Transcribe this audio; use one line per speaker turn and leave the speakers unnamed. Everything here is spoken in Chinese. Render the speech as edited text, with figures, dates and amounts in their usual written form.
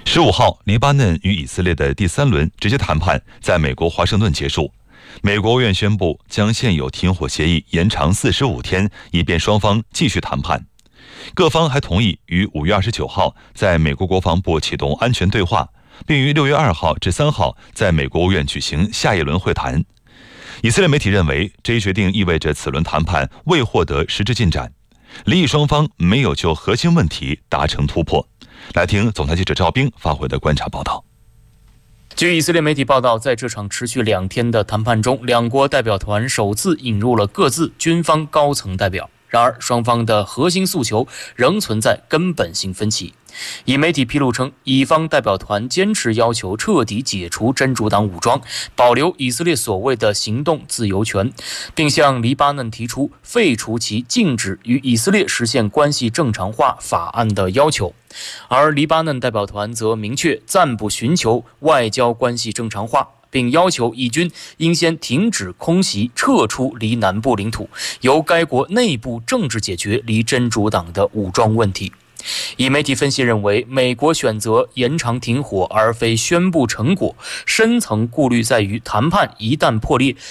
15号，黎巴嫩与以色列的第3轮直接谈判在美国华盛顿结束。美国国务院宣布将现有停火协议延长45天，以便双方继续谈判。各方还同意于5月29号在美国国防部启动安全对话，并于6月2号至3号在美国国务院举行下一轮会谈。以色列媒体认为，这一决定意味着此轮谈判未获得实质进展，离异双方没有就核心问题达成突破。来听总台记者赵冰发回的观察报道。
据以色列媒体报道，在这场持续2天的谈判中，两国代表团首次引入了各自军方高层代表。然而，双方的核心诉求仍存在根本性分歧。以媒体披露称，以方代表团坚持要求彻底解除真主党武装，保留以色列所谓的行动自由权，并向黎巴嫩提出废除其禁止与以色列实现关系正常化法案的要求。而黎巴嫩代表团则明确暂不寻求外交关系正常化，并要求以军应先停止空袭，撤出离南部领土，由该国内部政治解决离真主党的武装问题。以媒体分析认为，美国选择延长停火而非宣布成果，深层顾虑在于谈判一旦破裂，